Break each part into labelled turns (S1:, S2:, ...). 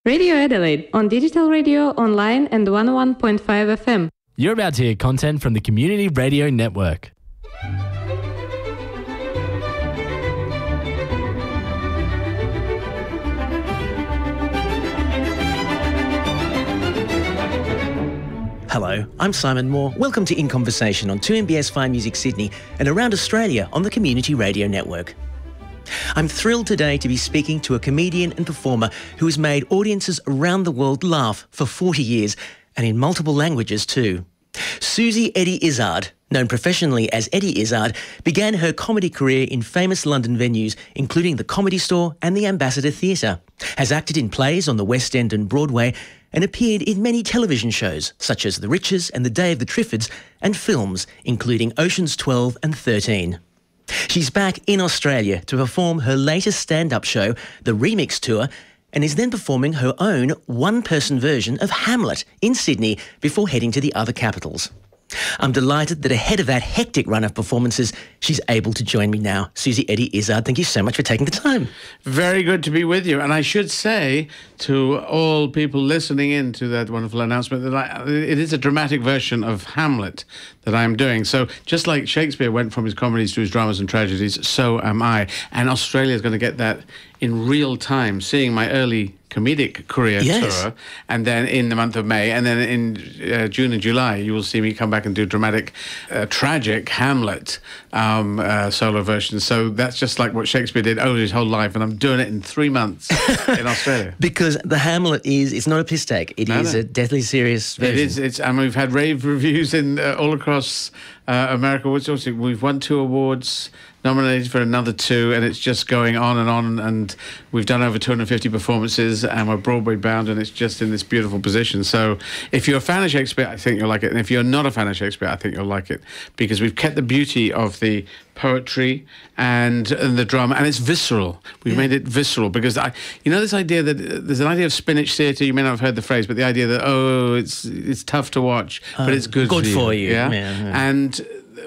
S1: Radio Adelaide on digital radio, online and 101.5 FM.
S2: You're about to hear content from the Community Radio Network.
S3: Hello, I'm Simon Moore. Welcome to In Conversation on 2MBS Fine Music Sydney and around Australia on the Community Radio Network. I'm thrilled today to be speaking to a comedian and performer who has made audiences around the world laugh for 40 years and in multiple languages too. Susie Eddie Izzard, known professionally as Eddie Izzard, began her comedy career in famous London venues, including the Comedy Store and the Ambassador Theatre, has acted in plays on the West End and Broadway, and appeared in many television shows such as The Riches and The Day of the Triffids, and films including Ocean's 12 and 13. She's back in Australia to perform her latest stand-up show, The Remix Tour, and is then performing her own one-person version of Hamlet in Sydney before heading to the other capitals. I'm delighted that ahead of that hectic run of performances, she's able to join me now. Susie Eddie Izzard, thank you so much for taking the time.
S4: Very good to be with you. And I should say to all people listening in to that wonderful announcement that it is a dramatic version of Hamlet that I'm doing. So just like Shakespeare went from his comedies to his dramas and tragedies, so am I. And Australia is going to get that in real time, seeing my early comedic career tour, and then in the month of May, and then in June and July, you will see me come back and do dramatic, tragic Hamlet solo versions. So that's just like what Shakespeare did over his whole life, and I'm doing it in 3 months in Australia.
S3: Because the Hamlet it's not a piss take. It is a deadly serious version.
S4: It is. And we've had rave reviews in all across America. We've won 2 awards, nominated for another 2, and it's just going on, and we've done over 250 performances, and we're Broadway bound, and it's just in this beautiful position. So if you're a fan of Shakespeare, I think you'll like it, and if you're not a fan of Shakespeare, I think you'll like it, because we've kept the beauty of the poetry and the drama, and it's visceral. We've made it visceral, because this idea that there's an idea of spinach theatre. You may not have heard the phrase, but the idea that it's tough to watch, but it's good for you. Yeah? And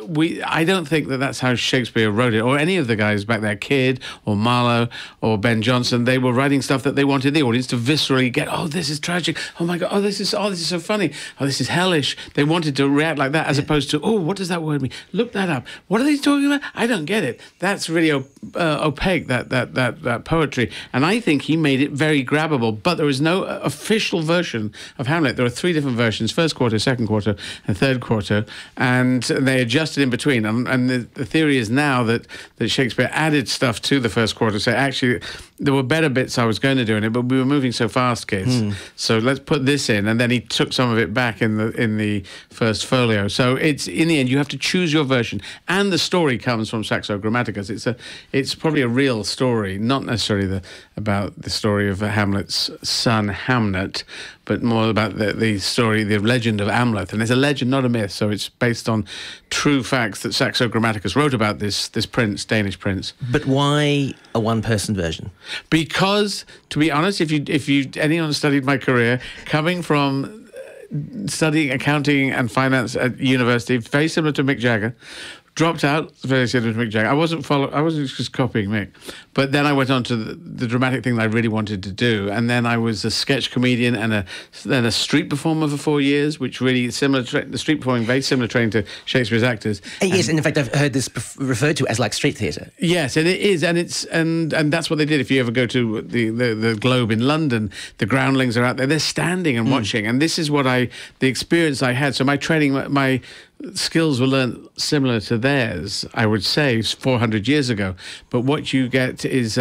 S4: I don't think that that's how Shakespeare wrote it, or any of the guys back there, Kidd or Marlowe or Ben Jonson. They were writing stuff that they wanted the audience to viscerally get. Oh, this is tragic. Oh my God. Oh, this is so funny. Oh, this is hellish. They wanted to react like that, as opposed to, oh, what does that word mean? Look that up. What are they talking about? I don't get it. That's really opaque. That poetry. And I think he made it very grabbable. But there is no official version of Hamlet. There are 3 different versions: first quarter, second quarter, and third quarter, and they adjusted in between, and the theory is now that Shakespeare added stuff to the first quarter. So actually, there were better bits I was going to do in it, but we were moving so fast, kids. So let's put this in, and then he took some of it back in the first folio. So it's, in the end, you have to choose your version, and the story comes from Saxo Grammaticus. It's probably a real story, not necessarily about the story of Hamlet's son Hamnet, but more about the story, the legend of Amleth. And it's a legend, not a myth, so it's based on true facts that Saxo Grammaticus wrote about this prince, Danish prince.
S3: But why a one-person version?
S4: Because, to be honest, if anyone studied my career, coming from studying accounting and finance at university, very similar to Mick Jagger, dropped out, very similar to Mick Jagger. I wasn't just copying Mick. But then I went on to the dramatic thing that I really wanted to do. And then I was a sketch comedian and then a street performer for 4 years, which really similar to the street performing, very similar training to Shakespeare's actors.
S3: Yes, and in fact, I've heard this referred to as like street theatre.
S4: Yes, and it is, and that's what they did. If you ever go to the Globe in London, the groundlings are out there. They're standing and watching. And this is what the experience I had. So my training, my skills were learned similar to theirs, I would say, 400 years ago. But what you get is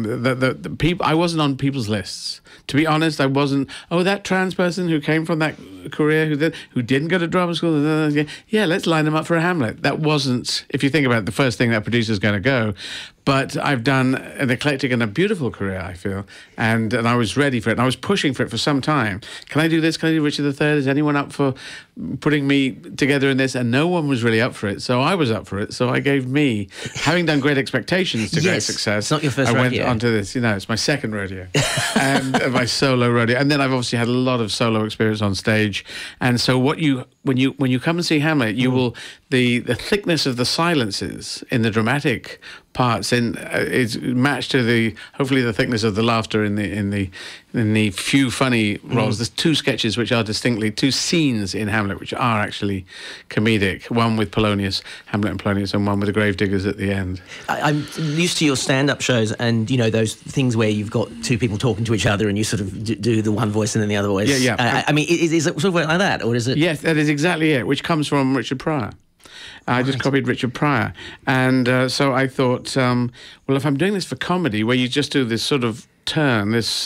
S4: the people. I wasn't on people's lists. To be honest, I wasn't. Oh, that trans person who came from that career, who didn't go to drama school. Yeah, let's line them up for a Hamlet. That wasn't. If you think about it, the first thing that producer's going to go. But I've done an eclectic and a beautiful career, I feel, and I was ready for it, and I was pushing for it for some time. Can I do this? Can I do Richard III? Is anyone up for putting me together in this? And no one was really up for it, so I was up for it. So I gave me, having done Great Expectations to great success.
S3: It's not your first
S4: rodeo.
S3: I
S4: went onto this, it's my second rodeo, and my solo rodeo. And then I've obviously had a lot of solo experience on stage. And so what you when you come and see Hamlet, you will the thickness of the silences in the dramatic parts is matched to hopefully the thickness of the laughter in the few funny roles. There's two sketches which are distinctly two scenes in Hamlet which are actually comedic. One with Polonius, Hamlet and Polonius, and one with the Gravediggers at the end.
S3: I'm used to your stand-up shows, and those things where you've got two people talking to each other, and you sort of do the one voice and then the other voice.
S4: Yeah.
S3: I mean, is it sort of like that, or is it?
S4: Yes, that is exactly it. Which comes from Richard Pryor. I just copied Richard Pryor. And so I thought, well, if I'm doing this for comedy, where you just do this sort of turn, this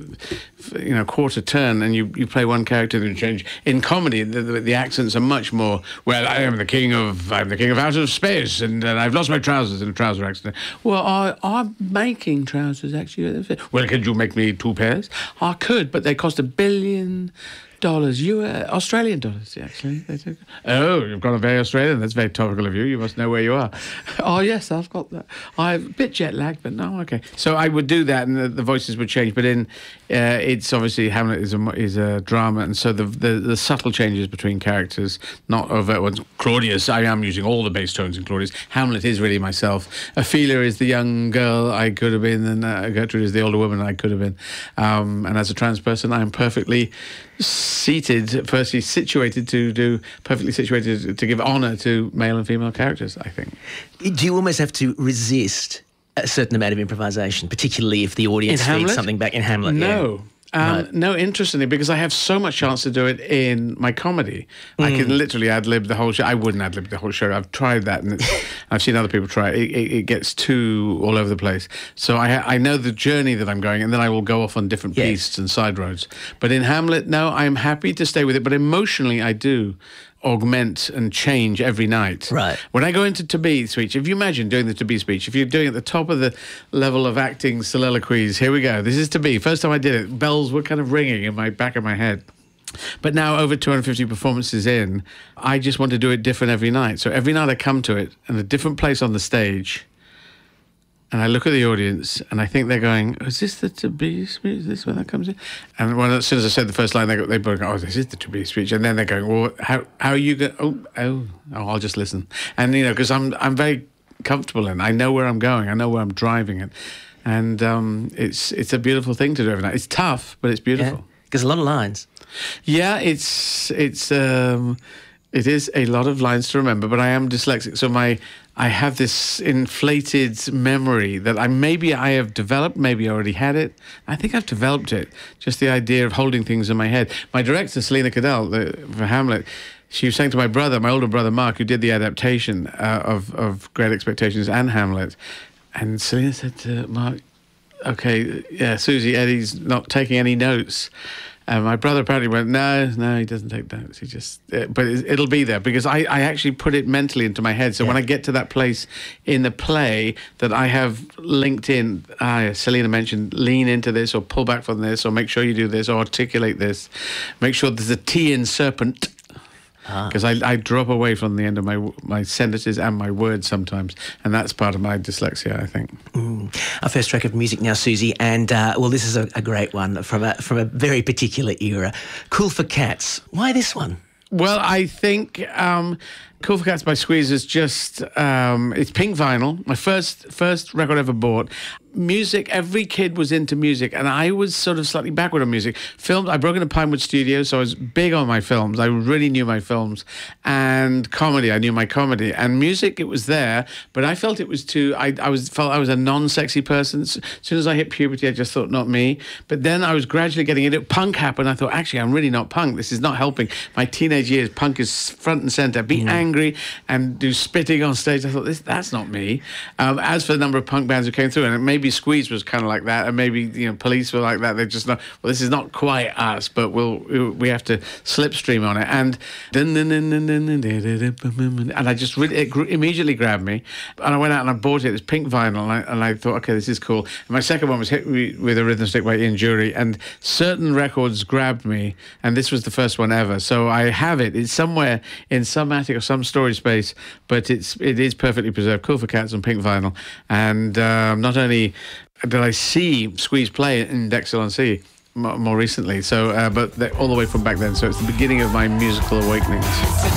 S4: quarter turn, and you play one character and change. In comedy, the accents are much more, well, I'm the king of outer space, and I've lost my trousers in a trouser accident. Well, I'm making trousers, actually. Well, could you make me 2 pairs? I could, but they cost $1 billion. Australian dollars, actually. Oh, you've got a very Australian. That's very topical of you. You must know where you are. Oh, yes, I've got that. I'm a bit jet lagged, but no, okay. So I would do that, and the voices would change. But it's obviously Hamlet is a drama, and so the subtle changes between characters, not overt ones. Claudius, I am using all the bass tones in Claudius. Hamlet is really myself. Ophelia is the young girl I could have been, and Gertrude is the older woman I could have been. And as a trans person, I am perfectly perfectly situated to give honour to male and female characters, I think.
S3: Do you almost have to resist a certain amount of improvisation, particularly if the audience feeds something back in Hamlet?
S4: No.
S3: Yeah.
S4: No, interestingly, because I have so much chance to do it in my comedy. I can literally ad-lib the whole show. I wouldn't ad-lib the whole show. I've tried that, and I've seen other people try it. It gets too all over the place. So I know the journey that I'm going, and then I will go off on different pistes and side roads. But in Hamlet, no, I'm happy to stay with it. But emotionally, I do augment and change every night.
S3: Right.
S4: When I go into To Be speech, if you imagine doing the To Be speech, if you're doing at the top of the level of acting soliloquies, here we go. This is To Be. First time I did it, bells were kind of ringing in my back of my head. But now, over 250 performances in, I just want to do it different every night. So every night I come to it in a different place on the stage, and I look at the audience, and I think they're going, is this the To Be speech? Is this when that comes in? And as soon as I said the first line, they both go, oh, this is the To Be speech. And then they're going, well, how are you going? Oh, I'll just listen. And, because I'm very comfortable in it. I know where I'm going. I know where I'm driving it. And it's a beautiful thing to do every night. It's tough, but it's beautiful.
S3: Because a lot of lines.
S4: Yeah, it is a lot of lines to remember, but I am dyslexic, so I have this inflated memory that I have developed, maybe I already had it. I think I've developed it, just the idea of holding things in my head. My director, Selena Cadell, for Hamlet, she was saying to my older brother Mark, who did the adaptation of Great Expectations and Hamlet, and Selena said to Mark, okay, yeah, Susie, Eddie's not taking any notes. My brother apparently went, no, he doesn't take notes. He just, but it'll be there because I actually put it mentally into my head. So when I get to that place in the play that I have linked in, Selena mentioned, lean into this or pull back from this or make sure you do this or articulate this. Make sure there's a T in serpent. Because I drop away from the end of my sentences and my words sometimes, and that's part of my dyslexia, I think.
S3: Our first track of music now, Susie, and this is a great one from a very particular era. Cool for Cats. Why this one?
S4: Well, I think Cool for Cats by Squeeze is just it's pink vinyl. My first record I ever bought. Music, every kid was into music, and I was sort of slightly backward on music. Films, I broke into Pinewood Studios, so I was big on my films. I really knew my films. And comedy, I knew my comedy. And music, it was there, but I felt it was too, I felt I was a non-sexy person. As soon as I hit puberty, I just thought, not me. But then I was gradually getting into it. Punk happened. I thought, actually, I'm really not punk. This is not helping. My teenage years, punk is front and center. Be angry and do spitting on stage. I thought, that's not me. As for the number of punk bands who came through, and maybe Squeeze was kind of like that, and maybe Police were like that. They're just not. Well, this is not quite us, but we have to slipstream on it. And I just really, it immediately grabbed me, and I went out and I bought it. It's pink vinyl, and I thought, okay, this is cool. And my second one was Hit Me with a Rhythm Stick by Ian Jury, and certain records grabbed me, and this was the first one ever. So I have it. It's somewhere in some attic or some storage space, but it is perfectly preserved. Cool for Cats on pink vinyl, and not only did I see Squeeze play in Dexter-on-Sea, more recently. So, but all the way from back then. So it's the beginning of my musical awakenings.